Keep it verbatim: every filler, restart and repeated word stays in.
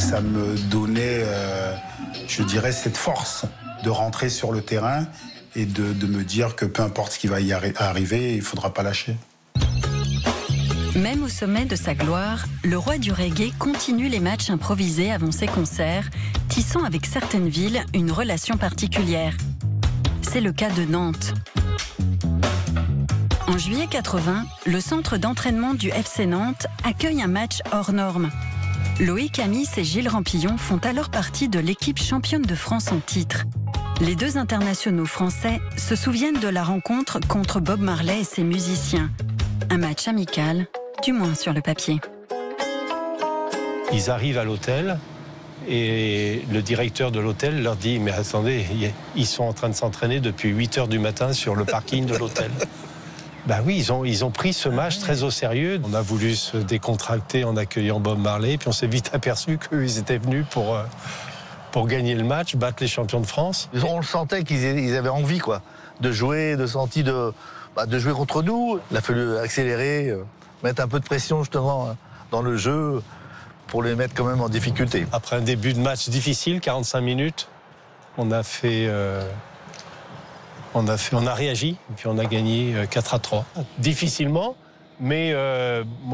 ça me donnait, euh, je dirais, cette force de rentrer sur le terrain et de, de me dire que peu importe ce qui va y arri- arriver, il ne faudra pas lâcher. Même au sommet de sa gloire, le roi du reggae continue les matchs improvisés avant ses concerts, tissant avec certaines villes une relation particulière. C'est le cas de Nantes. En juillet quatre-vingts, le centre d'entraînement du F C Nantes accueille un match hors norme. Loïc Amis et Gilles Rampillon font alors partie de l'équipe championne de France en titre. Les deux internationaux français se souviennent de la rencontre contre Bob Marley et ses musiciens. Un match amical, du moins sur le papier. Ils arrivent à l'hôtel et le directeur de l'hôtel leur dit « Mais attendez, ils sont en train de s'entraîner depuis huit heures du matin sur le parking de l'hôtel. » Ben oui, ils ont, ils ont pris ce match très au sérieux. On a voulu se décontracter en accueillant Bob Marley, puis on s'est vite aperçu qu'ils étaient venus pour, euh, pour gagner le match, battre les champions de France. On le sentait qu'ils ils avaient envie, quoi, de jouer, de sentir de, bah, de jouer contre nous. Il a fallu accélérer, euh, mettre un peu de pression justement dans le jeu pour les mettre quand même en difficulté. Après un début de match difficile, quarante-cinq minutes, on a fait... Euh, On a, fait, on a réagi, et puis on a gagné quatre à trois. Difficilement, mais euh,